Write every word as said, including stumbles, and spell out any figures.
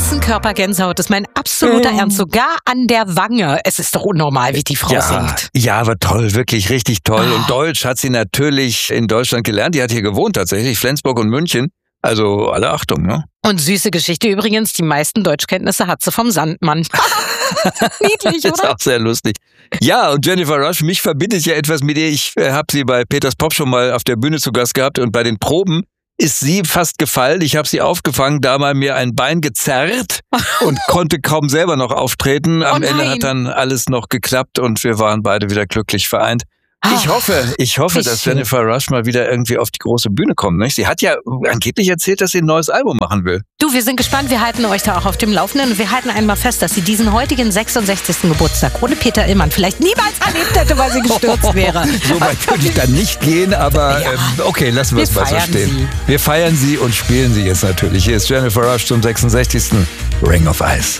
ganzen Körper Gänsehaut. Das ist mein absoluter Ernst. Sogar an der Wange. Es ist doch unnormal, wie die Frau ja, singt. Ja, aber toll, wirklich richtig toll. Oh. Und Deutsch hat sie natürlich in Deutschland gelernt. Die hat hier gewohnt tatsächlich, Flensburg und München. Also alle Achtung, ne? Und süße Geschichte übrigens, die meisten Deutschkenntnisse hat sie vom Sandmann. Niedlich, oder? Ist auch sehr lustig. Ja, und Jennifer Rush, mich verbindet ja etwas mit ihr. Ich äh, habe sie bei Peters Pop schon mal auf der Bühne zu Gast gehabt und bei den Proben ist sie fast gefallen. Ich habe sie aufgefangen, da mal mir ein Bein gezerrt und konnte kaum selber noch auftreten. Am Oh Ende nein. hat dann alles noch geklappt und wir waren beide wieder glücklich vereint. Ich hoffe, ich hoffe, wie dass schön. Jennifer Rush mal wieder irgendwie auf die große Bühne kommt. Nicht? Sie hat ja angeblich erzählt, dass sie ein neues Album machen will. Du, wir sind gespannt. Wir halten euch da auch auf dem Laufenden. Und wir halten einmal fest, dass sie diesen heutigen sechsundsechzigsten Geburtstag ohne Peter Illmann vielleicht niemals erlebt hätte, weil sie gestürzt wäre. So weit würde ich dann nicht gehen, aber Ja. ähm, okay, lassen wir Wir es mal so feiern stehen. sie. Wir feiern sie und spielen sie jetzt natürlich. Hier ist Jennifer Rush zum sechsundsechzigsten Ring of Ice.